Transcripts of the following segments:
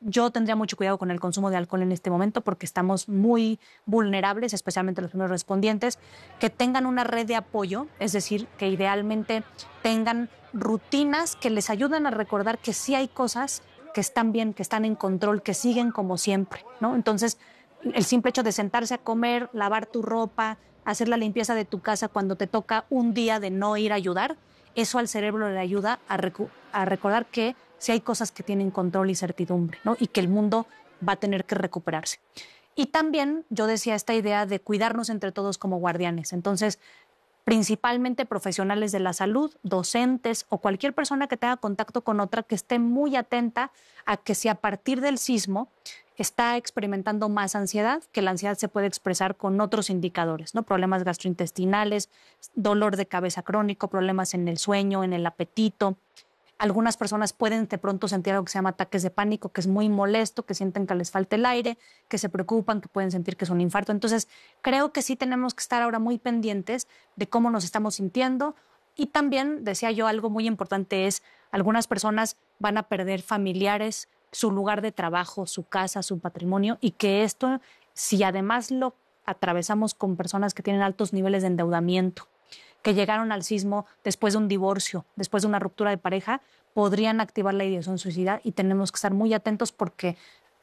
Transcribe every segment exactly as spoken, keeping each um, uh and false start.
yo tendría mucho cuidado con el consumo de alcohol en este momento porque estamos muy vulnerables, especialmente los primeros respondientes, que tengan una red de apoyo, es decir, que idealmente tengan rutinas que les ayuden a recordar que sí hay cosas que están bien, que están en control, que siguen como siempre, ¿no? Entonces, el simple hecho de sentarse a comer, lavar tu ropa, hacer la limpieza de tu casa cuando te toca un día de no ir a ayudar, eso al cerebro le ayuda a, recu- a recordar que sí hay cosas que tienen control y certidumbre, ¿no? Y que el mundo va a tener que recuperarse. Y también yo decía esta idea de cuidarnos entre todos como guardianes. Entonces, principalmente profesionales de la salud, docentes o cualquier persona que tenga contacto con otra que esté muy atenta a que si a partir del sismo está experimentando más ansiedad, que la ansiedad se puede expresar con otros indicadores, ¿no? Problemas gastrointestinales, dolor de cabeza crónico, problemas en el sueño, en el apetito. Algunas personas pueden de pronto sentir algo que se llama ataques de pánico, que es muy molesto, que sienten que les falta el aire, que se preocupan, que pueden sentir que es un infarto. Entonces, creo que sí tenemos que estar ahora muy pendientes de cómo nos estamos sintiendo. Y también, decía yo, algo muy importante es, algunas personas van a perder familiares, su lugar de trabajo, su casa, su patrimonio, y que esto, si además lo atravesamos con personas que tienen altos niveles de endeudamiento, que llegaron al sismo después de un divorcio, después de una ruptura de pareja, podrían activar la ideación suicida y tenemos que estar muy atentos porque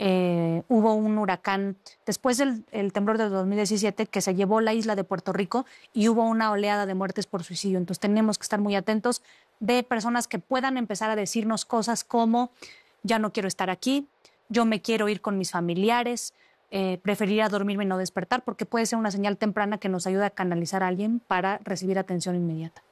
eh, hubo un huracán después del el temblor de dos mil diecisiete que se llevó la isla de Puerto Rico y hubo una oleada de muertes por suicidio. Entonces tenemos que estar muy atentos de personas que puedan empezar a decirnos cosas como ya no quiero estar aquí, yo me quiero ir con mis familiares, Eh, preferiría dormirme y no despertar, porque puede ser una señal temprana que nos ayuda a canalizar a alguien para recibir atención inmediata.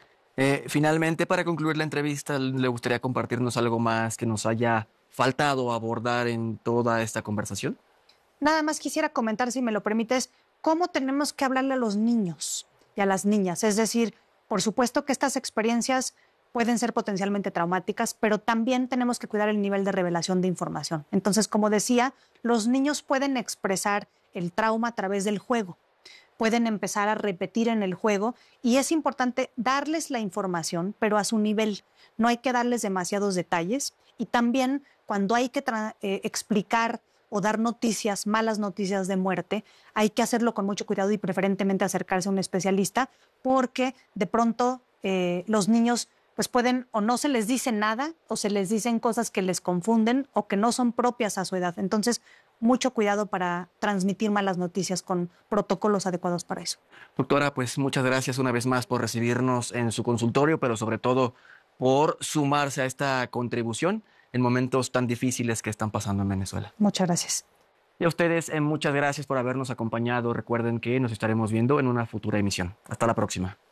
Eh, finalmente, para concluir la entrevista, ¿le gustaría compartirnos algo más que nos haya faltado abordar en toda esta conversación? Nada más quisiera comentar, si me lo permites, cómo tenemos que hablarle a los niños y a las niñas. Es decir, por supuesto que estas experiencias pueden ser potencialmente traumáticas, pero también tenemos que cuidar el nivel de revelación de información. Entonces, como decía, los niños pueden expresar el trauma a través del juego, pueden empezar a repetir en el juego y es importante darles la información, pero a su nivel. No hay que darles demasiados detalles y también cuando hay que eh, explicar o dar noticias, malas noticias de muerte, hay que hacerlo con mucho cuidado y preferentemente acercarse a un especialista porque de pronto eh, los niños pues pueden o no se les dice nada o se les dicen cosas que les confunden o que no son propias a su edad. Entonces, mucho cuidado para transmitir malas noticias con protocolos adecuados para eso. Doctora, pues muchas gracias una vez más por recibirnos en su consultorio, pero sobre todo por sumarse a esta contribución en momentos tan difíciles que están pasando en Venezuela. Muchas gracias. Y a ustedes, eh, muchas gracias por habernos acompañado. Recuerden que nos estaremos viendo en una futura emisión. Hasta la próxima.